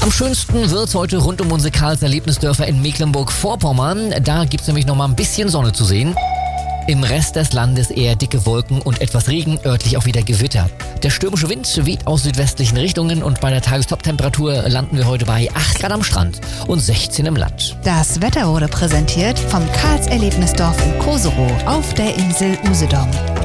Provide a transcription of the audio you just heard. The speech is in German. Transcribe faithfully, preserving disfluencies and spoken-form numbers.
Am schönsten wird's heute rund um unsere Karls-Erlebnisdörfer in Mecklenburg-Vorpommern. Da gibt's nämlich noch mal ein bisschen Sonne zu sehen. Im Rest des Landes eher dicke Wolken und etwas Regen, örtlich auch wieder Gewitter. Der stürmische Wind weht aus südwestlichen Richtungen und bei der Tagestop-Temperatur landen wir heute bei acht Grad am Strand und sechzehn im Land. Das Wetter wurde präsentiert vom Karls-Erlebnisdorf in Koserow auf der Insel Usedom.